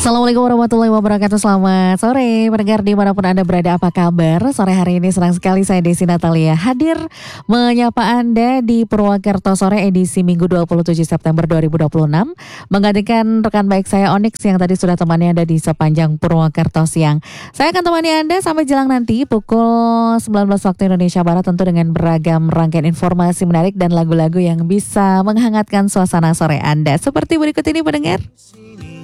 Assalamualaikum warahmatullahi wabarakatuh. Selamat sore pendengar dimanapun Anda berada, apa kabar? Sore hari ini senang sekali saya Desi Natalia hadir menyapa Anda di Purwakarta Sore edisi Minggu 27 September 2026, menggantikan rekan baik saya Onyx yang tadi sudah temani Anda di sepanjang Purwakarta siang. Saya akan temani Anda sampai jelang nanti pukul 19 waktu Indonesia Barat, tentu dengan beragam rangkaian informasi menarik dan lagu-lagu yang bisa menghangatkan suasana sore Anda. Seperti berikut ini pendengar.